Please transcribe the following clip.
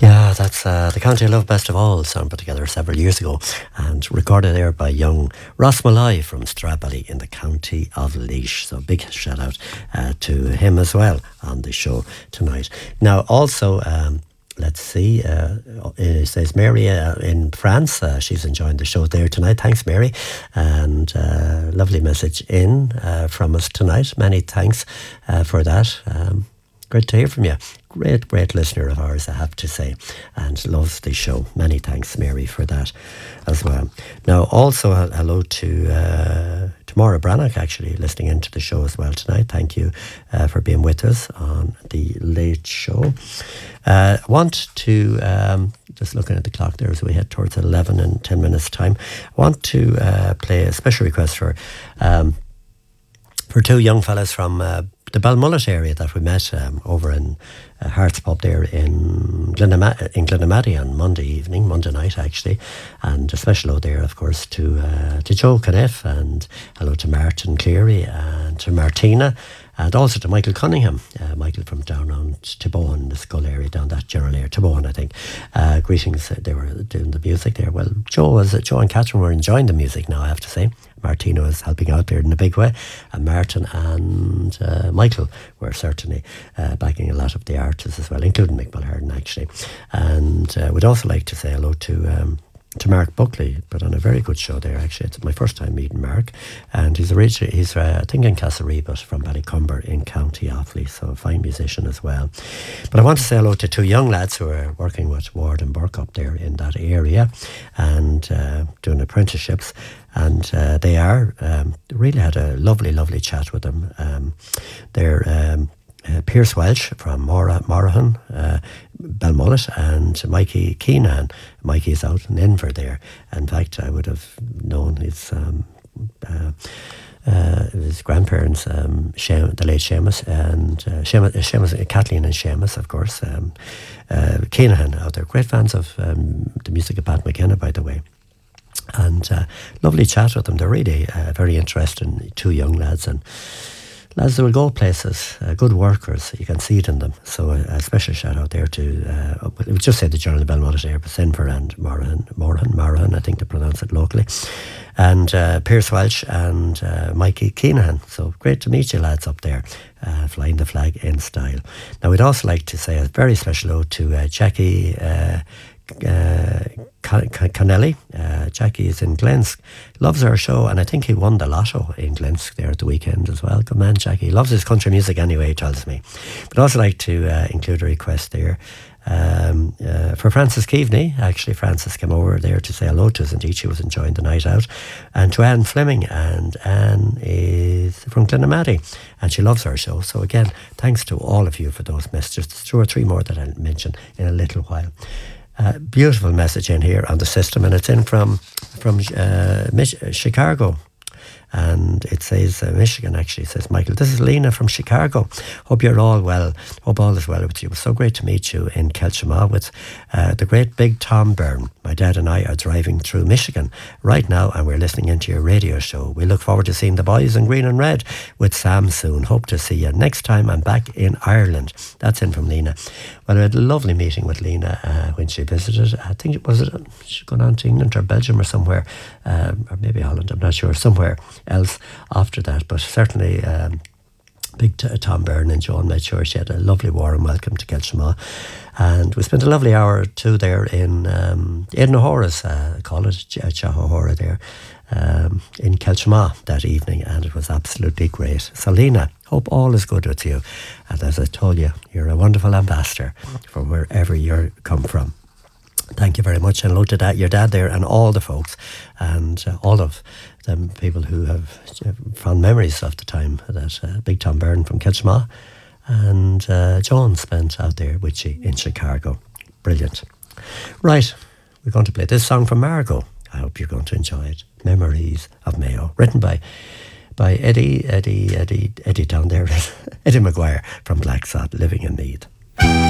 Yeah, that's the County I Love Best of All song put together several years ago and recorded there by young Ross Malloy from Stradbally in the County of Laois. So big shout out to him as well on the show tonight. Now also, let's see, it says Mary in France. She's enjoying the show there tonight. Thanks, Mary. And lovely message in from us tonight. Many thanks for that. Great to hear from you. Great listener of ours, I have to say, and loves the show. Many thanks, Mary, for that as well. Now, also, hello to Maura Brannock, actually, listening into the show as well tonight. Thank you for being with us on the Late Show. Want to, just looking at the clock there as we head towards 11 in 10 minutes' time, want to play a special request for two young fellas from the Balmullet area that we met over in Hearts Pub there in Glenamaddy on Monday night actually, and a special hello there of course to Joe Caniff, and hello to Martin Cleary and to Martina, and also to Michael Cunningham, Michael from down on Tiboan, the Skull area, down that general area, Tiboan I think. Greetings, they were doing the music there. Well, Joe and Catherine were enjoying the music now, I have to say. Martina was helping out there in a big way, and Martin and Michael were certainly backing a lot of the artists as well, including Mick Mulhern actually. And we'd also like to say hello to Mark Buckley, put on a very good show there actually. It's my first time meeting Mark, and he's I think in Castlereagh, but from Ballycumber in County Offaly, so a fine musician as well. But I want to say hello to two young lads who are working with Ward and Burke up there in that area and doing apprenticeships, and they really had a lovely chat with them. They're Pierce Welsh from Morahan, Balmullet, and Mikey Keenan. Mikey's out in Inver there. In fact, I would have known his grandparents, the late Seamus, and Seamus, Kathleen and Seamus, of course. Keenan out there. Great fans of the music of Pat McKenna, by the way. And lovely chat with them. They're really very interesting, two young lads, and lads that will go places, good workers, you can see it in them. So a special shout out there to, we just say the Journal of Balmullet there, but Sinver and Morahan, I think they pronounce it locally, and Pierce Welsh and Mikey Keenan. So great to meet you lads up there, flying the flag in style. Now we'd also like to say a very special hello to Jackie Connelly. Jackie is in Glensk, loves our show, and I think he won the lotto in Glensk there at the weekend as well. Good man, Jackie. Loves his country music anyway, he tells me. But also like to include a request there for Frances Keaveney. Actually, Frances came over there to say hello to us. Indeed, she was enjoying the night out. And to Anne Fleming, and Anne is from Glenamaddy, and she loves our show. So again, thanks to all of you for those messages. There's 2 or 3 more that I'll mention in a little while. Beautiful message in here on the system, and it's in from Chicago, and it says Michigan actually. It says, Michael, this is Lena from Chicago. Hope you're all well. Hope all is well with you. It was so great to meet you in Kelchama with the great big Tom Byrne. My dad and I are driving through Michigan right now, and we're listening into your radio show. We look forward to seeing the boys in green and red with Sam soon. Hope to see you next time I'm back in Ireland. That's in from Lena. Well, we had a lovely meeting with Lena when she visited. I think she'd gone on to England or Belgium or somewhere, or maybe Holland, I'm not sure, somewhere else after that. But certainly big Tom Byrne and Joan made sure she had a lovely warm welcome to Kelchama. And we spent a lovely hour or two there in Aidan O'Hora's college, Chahahora there, in Kelchama that evening, and it was absolutely great. So Lena, hope all is good with you, and as I told you, you're a wonderful ambassador for wherever you come from. Thank you very much, and hello to your dad there and all the folks, and all of them people who have fond memories of the time that Big Tom Byrne from Kelchama and John spent out there with you in Chicago. Brilliant. Right, we're going to play this song from Margot. I hope you're going to enjoy it. Memories of Mayo, written by Eddie down there, Eddie Maguire from Black Sod, Living in Need.